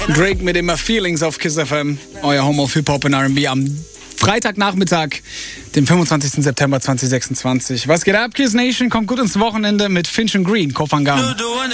Drake mit immer Feelings auf Kiss FM. Euer Home of Hip-Hop und R&B am Freitagnachmittag, dem 25. September 2026. Was geht ab, Kiss Nation? Kommt gut ins Wochenende mit Finch & Green, Kofangan.